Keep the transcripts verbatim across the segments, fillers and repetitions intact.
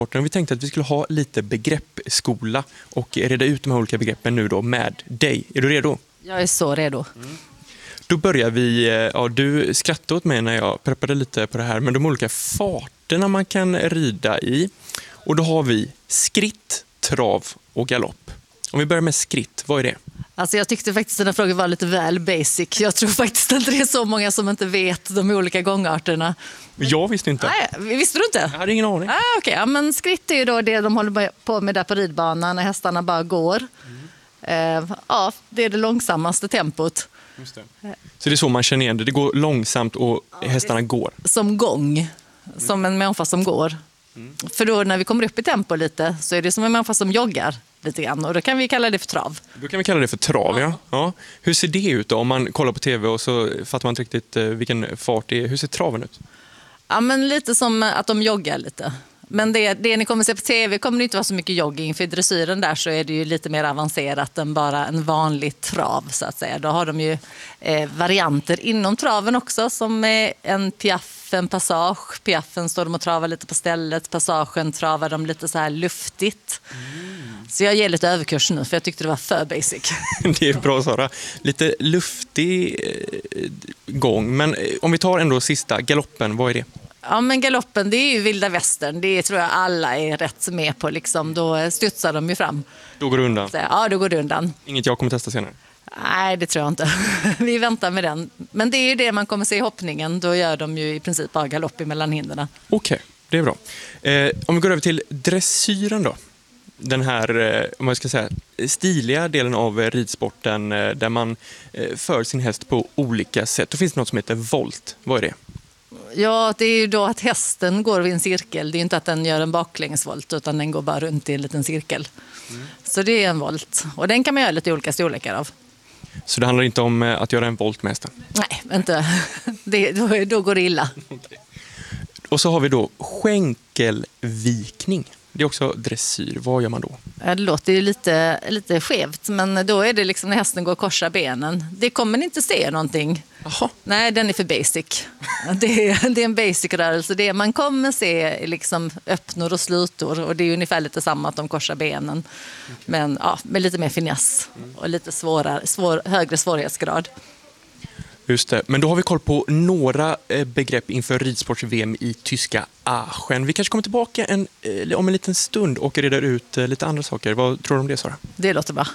Vi tänkte att vi skulle ha lite begreppsskola och reda ut de här olika begreppen nu då med dig. Är du redo? Jag är så redo. Mm. Då börjar vi, ja, du skrattade åt mig när jag preppade lite på det här, men de olika farterna man kan rida i. Och då har vi skritt, trav och galopp. Om vi börjar med skritt, vad är det? Alltså jag tyckte faktiskt att den frågan var lite väl basic. Jag tror faktiskt inte det är så många som inte vet de olika gångarterna. Jag visste inte. Nej, visste du inte? Jag hade ingen aning. Ah, okay. Ja, men skritt är ju då det de håller på med där på ridbanan när hästarna bara går. Mm. Eh, ja, det är det långsammaste tempot. Just det. Så det är så man känner igen det. Det går långsamt och ja, hästarna går. Som gång. Som en människa som går. Mm. För då när vi kommer upp i tempo lite så är det som en människa som joggar lite grann. Och då kan vi kalla det för trav. Då kan vi kalla det för trav, ja. Ja. Hur ser det ut då? Om man kollar på tv och så fattar man inte riktigt vilken fart det är. Hur ser traven ut? Ja, men lite som att de joggar lite. Men det, det ni kommer se på tv kommer det inte vara så mycket jogging. För i dressyren där så är det ju lite mer avancerat än bara en vanlig trav så att säga. Då har de ju eh, varianter inom traven också som är en piaff, en passage. Piaffen står de och travar lite på stället. Passagen travar de lite så här luftigt. Mm. Så jag ger lite överkurs nu för jag tyckte det var för basic. Det är bra Sara. Lite luftig eh, gång. Men om vi tar ändå sista, galoppen, vad är det? Ja, men galoppen, det är ju vilda västern. Det tror jag alla är rätt med på. Liksom. Då studsar de ju fram. Då går det undan? Så, ja, då går det undan. Inget jag kommer testa senare? Nej, det tror jag inte. Vi väntar med den. Men det är ju det man kommer se i hoppningen. Då gör de ju i princip bara galopp mellan hindren. Okej, okay, det är bra. Eh, om vi går över till dressyren då. Den här, eh, om man ska säga, stiliga delen av ridsporten eh, där man eh, för sin häst på olika sätt. Då finns det något som heter volt. Vad är det? Ja, det är ju då att hästen går vid en cirkel. Det är inte att den gör en baklängesvolt utan den går bara runt i en liten cirkel. Mm. Så det är en volt. Och den kan man göra lite olika storlekar av. Så det handlar inte om att göra en volt med hästen? Nej, inte. Det, då, då går det illa. Okay. Och så har vi då skänkelvikning. Det är också dressyr. Vad gör man då? Ja, det låter ju lite, lite skevt, men då är det liksom när hästen går och korsar benen. Det kommer ni inte se någonting. Aha. Nej, den är för basic. Det är, det är en basic-rörelse. Det man kommer se liksom öppnor och slutor och det är ungefär lite samma att de korsar benen. Okay. Men ja, med lite mer finess och lite svårare, svår, högre svårighetsgrad. Just det. Men då har vi koll på några begrepp inför ridsports-V M i tyska Aachen. Vi kanske kommer tillbaka en, om en liten stund och reder ut lite andra saker. Vad tror du om det, Sara? Det låter bra.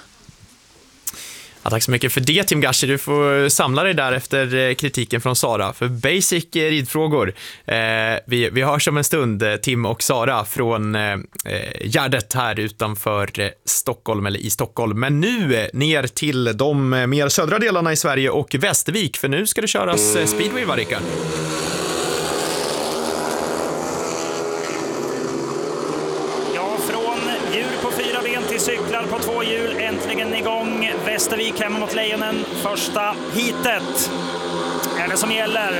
Ja, tack så mycket för det, Tim Gashi. Du får samla dig där efter kritiken från Sara för basic ridfrågor. Eh, vi, vi hörs om en stund, Tim och Sara, från eh, Gärdet här utanför eh, Stockholm eller i Stockholm. Men nu eh, ner till de eh, mer södra delarna i Sverige och Västervik, för nu ska det köras eh, speedway, va, Rickard? Cyklar på två hjul, äntligen igång. Västervik hemma mot Lejonen. Första heatet är det som gäller.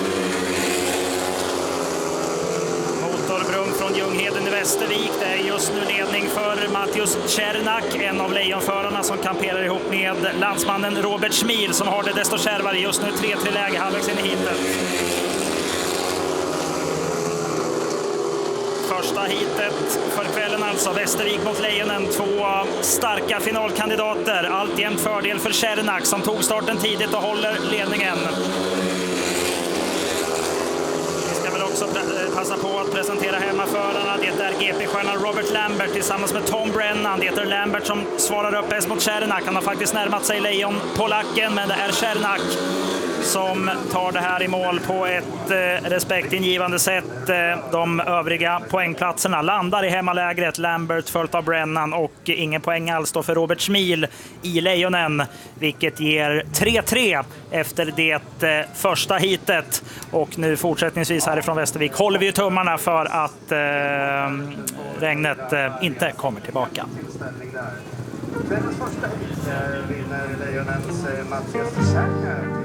Motorbrum från Ljungheden i Västervik. Det är just nu ledning för Mattius Czernak, en av lejonförarna som kamperar ihop med landsmannen Robert Schmil som har det desto kärvare. Just nu tre tre läge halvvägs in i heatet. Första heatet för kvällen alltså, Västervik mot Lejonen, två starka finalkandidater. Alltjämt fördel för Czernak som tog starten tidigt och håller ledningen. Vi ska väl också passa på att presentera hemmaförarna. Det är G P-stjärnan Robert Lambert tillsammans med Tom Brennan. Det är Lambert som svarar upp bäst mot Czernak. Han har faktiskt närmat sig Lejon på lacken, men det är Czernak som tar det här i mål på ett eh, respektingivande sätt. Eh, de övriga poängplatserna landar i hemmalägret. Lambert följt av Brennan och ingen poäng alls då för Robert Schmil i Lejonen, vilket ger tre tre efter det eh, första heatet. Och nu fortsättningsvis härifrån Västervik håller vi ju tummarna för att eh, regnet eh, inte kommer tillbaka. Kvällens första vinner Lejonens Mattias Czernak.